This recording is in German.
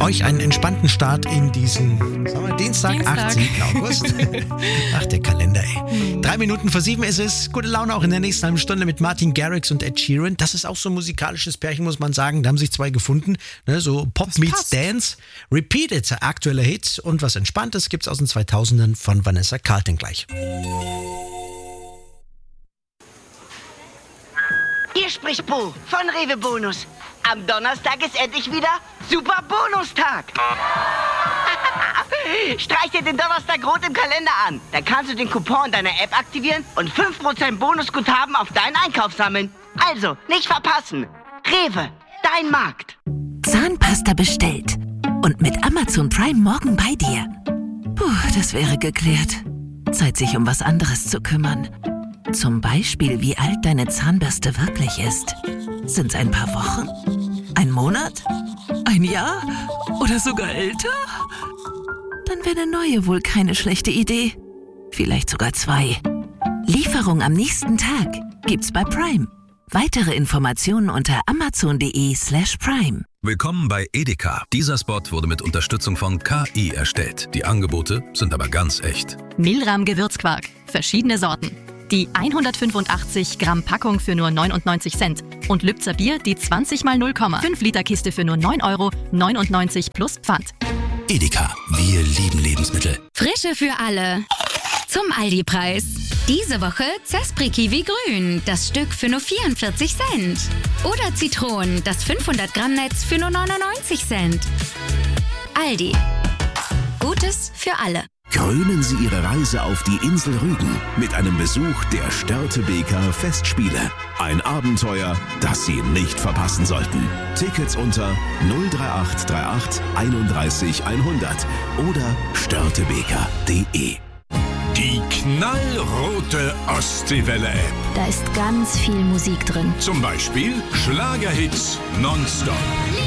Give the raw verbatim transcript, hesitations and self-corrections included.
euch einen entspannten Start in diesen sagen wir, Dienstag, Dienstag. achtzehnten August. Ach, der Kalender, ey. Drei Minuten vor sieben ist es. Gute Laune auch in der nächsten halben Stunde mit Martin Garrix und Ed Sheeran. Das ist auch so ein musikalisches Pärchen, muss man sagen. Da haben sich zwei gefunden. Ne, so Pop Das meets passt. Dance. Repeated, aktueller Hit. Und was Entspanntes gibt's aus den zweitausendern von Vanessa Carlton gleich. Hier spricht Bo von Rewe Bonus. Am Donnerstag ist endlich wieder Super Bonustag. Streich dir den Donnerstag rot im Kalender an. Dann kannst du den Coupon deiner App aktivieren und fünf Prozent Bonusguthaben auf deinen Einkauf sammeln. Also, nicht verpassen. Rewe, dein Markt. Zahnpasta bestellt. Und mit Amazon Prime morgen bei dir. Puh, das wäre geklärt. Zeit, sich um was anderes zu kümmern. Zum Beispiel, wie alt deine Zahnbürste wirklich ist. Sind's ein paar Wochen? Ein Monat? Ein Jahr? Oder sogar älter? Dann wäre eine neue wohl keine schlechte Idee. Vielleicht sogar zwei. Lieferung am nächsten Tag gibt's bei Prime. Weitere Informationen unter amazon.de slash prime. Willkommen bei Edeka. Dieser Spot wurde mit Unterstützung von K I erstellt. Die Angebote sind aber ganz echt. Milram Gewürzquark. Verschiedene Sorten. Die hundertfünfundachtzig Gramm Packung für nur neunundneunzig Cent. Und Lübzer Bier die zwanzig mal null Komma fünf Liter Kiste für nur neun Euro neunundneunzig plus Pfand. Edeka, wir lieben Lebensmittel. Frische für alle. Zum Aldi-Preis. Diese Woche Zespri Kiwi Grün, das Stück für nur vierundvierzig Cent. Oder Zitronen, das fünfhundert Gramm Netz für nur neunundneunzig Cent. Aldi. Gutes für alle. Krönen Sie Ihre Reise auf die Insel Rügen mit einem Besuch der Störtebeker Festspiele. Ein Abenteuer, das Sie nicht verpassen sollten. Tickets unter null drei acht drei acht einunddreißig hundert oder störtebeker punkt de. Die knallrote Ostseewelle-App. Da ist ganz viel Musik drin. Zum Beispiel Schlagerhits nonstop.